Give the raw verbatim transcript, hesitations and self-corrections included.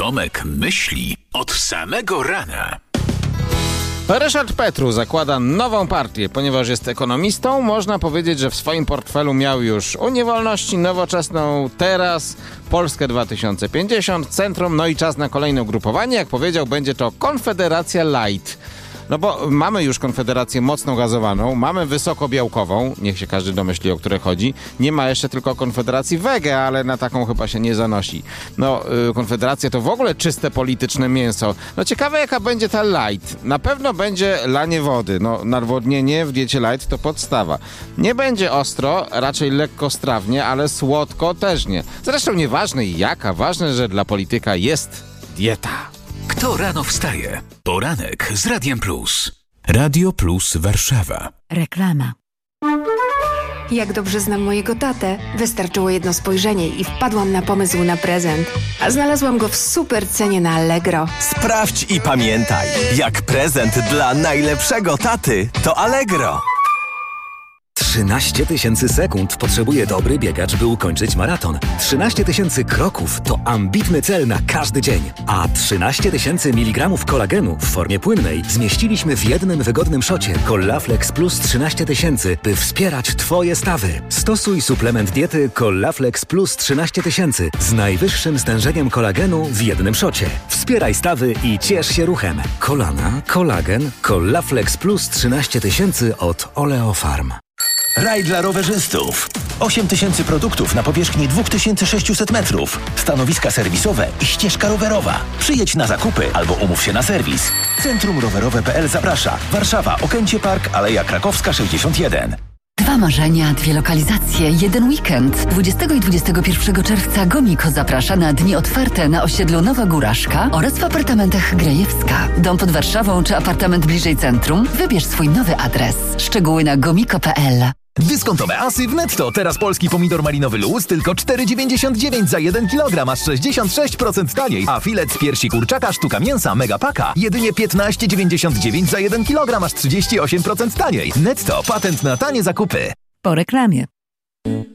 Tomek myśli od samego rana. Ryszard Petru zakłada nową partię. Ponieważ jest ekonomistą, można powiedzieć, że w swoim portfelu miał już Unię Wolności, Nowoczesną, Teraz, Polskę dwa tysiące pięćdziesiąt, Centrum, no i czas na kolejne ugrupowanie. Jak powiedział, będzie to Konfederacja Light. No bo mamy już Konfederację mocno gazowaną, mamy wysokobiałkową, niech się każdy domyśli, o które chodzi. Nie ma jeszcze tylko Konfederacji wege, ale na taką chyba się nie zanosi. No, yy, Konfederacja to w ogóle czyste polityczne mięso. No ciekawe, jaka będzie ta light. Na pewno będzie lanie wody. No, nawodnienie w diecie light to podstawa. Nie będzie ostro, raczej lekko strawnie, ale słodko też nie. Zresztą nieważne jaka, ważne, że dla polityka jest dieta. Kto rano wstaje? Poranek z Radiem Plus. Radio Plus Warszawa. Reklama. Jak dobrze znam mojego tatę, wystarczyło jedno spojrzenie i wpadłam na pomysł na prezent. A znalazłam go w super cenie na Allegro. Sprawdź i pamiętaj, jak prezent dla najlepszego taty to Allegro. trzynaście tysięcy sekund potrzebuje dobry biegacz, by ukończyć maraton. trzynaście tysięcy kroków to ambitny cel na każdy dzień. A trzynaście tysięcy miligramów kolagenu w formie płynnej zmieściliśmy w jednym wygodnym szocie Collaflex Plus trzynaście tysięcy, by wspierać Twoje stawy. Stosuj suplement diety Collaflex Plus trzynaście tysięcy z najwyższym stężeniem kolagenu w jednym szocie. Wspieraj stawy i ciesz się ruchem. Kolana, kolagen, Collaflex Plus trzynaście tysięcy od Oleofarm. Raj dla rowerzystów. osiem tysięcy produktów na powierzchni dwa tysiące sześćset metrów. Stanowiska serwisowe i ścieżka rowerowa. Przyjedź na zakupy albo umów się na serwis. Centrum Rowerowe kropka pe el zaprasza. Warszawa, Okęcie Park, Aleja Krakowska sześćdziesiąt jeden. Dwa marzenia, dwie lokalizacje, jeden weekend. dwudziestego i dwudziestego pierwszego czerwca Gomiko zaprasza na dni otwarte na osiedlu Nowa Góraszka oraz w apartamentach Grejewska. Dom pod Warszawą czy apartament bliżej centrum? Wybierz swój nowy adres. Szczegóły na gomiko kropka pe el. Dyskontowe asy w Netto. Teraz polski pomidor malinowy luz tylko cztery dziewięćdziesiąt dziewięć za jeden kilogram, aż sześćdziesiąt sześć procent taniej. A filet z piersi kurczaka sztuka mięsa Megapaka jedynie piętnaście dziewięćdziesiąt dziewięć za jeden kilogram, aż trzydzieści osiem procent taniej. Netto. Patent na tanie zakupy. Po reklamie.